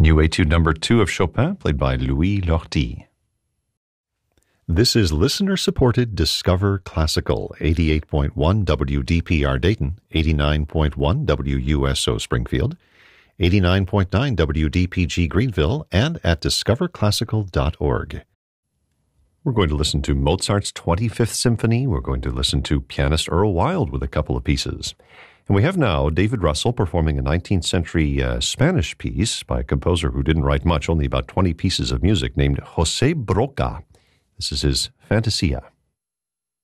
New Etude number 2 of Chopin, played by Louis Lortie. This is listener-supported Discover Classical, 88.1 WDPR Dayton, 89.1 WUSO Springfield, 89.9 WDPG Greenville, and at discoverclassical.org. We're going to listen to Mozart's 25th Symphony. We're going to listen to pianist Earl Wild with a couple of pieces. And we have now David Russell performing a 19th century Spanish piece by a composer who didn't write much, only about 20 pieces of music, named José Broca. This is his Fantasia.